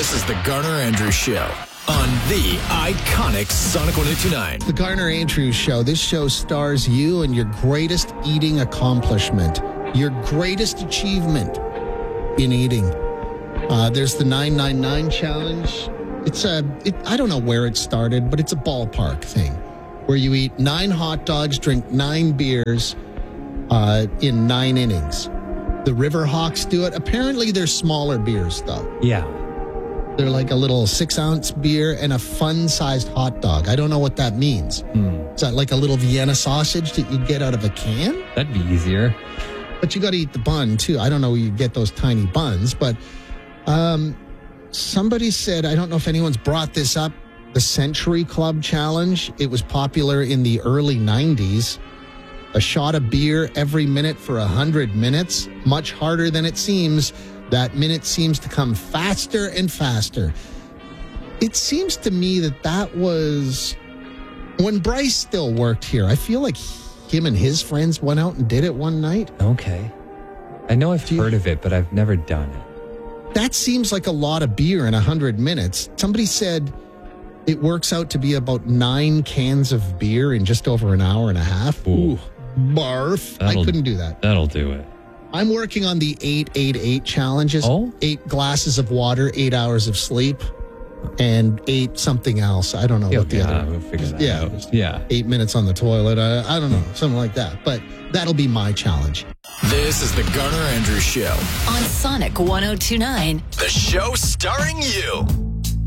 This is the Garner Andrews Show on the iconic Sonic 102.9. The Garner Andrews Show. This show stars you and your greatest eating accomplishment, your greatest achievement in eating. There's the 999 challenge. I don't know where it started, but it's a ballpark thing where you eat 9 hot dogs, drink 9 beers in 9 innings. The Riverhawks do it. Apparently, they're smaller beers, though. Yeah. They're like a little 6-ounce beer and a fun-sized hot dog. I don't know what that means. Is that like a little Vienna sausage that you get out of a can? That'd be easier. But you got to eat the bun, too. I don't know where you get those tiny buns, but somebody said, I don't know if anyone's brought this up, the Century Club Challenge. It was popular in the early 90s. A shot of beer every minute for 100 minutes. Much harder than it seems. That minute seems to come faster and faster. It seems to me that was when Bryce still worked here. I feel like him and his friends went out and did it one night. Okay. I know I've heard of it, but I've never done it. That seems like a lot of beer in 100 minutes. Somebody said it works out to be about 9 cans of beer in just over an hour and a half. Ooh, barf. I couldn't do that. That'll do it. I'm working on the 888 challenges. 8 glasses of water, 8 hours of sleep, and 8 something else. I don't know what the other. We'll figure that out. Yeah. 8 minutes on the toilet. I don't know, something like that. But that'll be my challenge. This is the Garner Andrews Show on Sonic 102.9. The show starring you.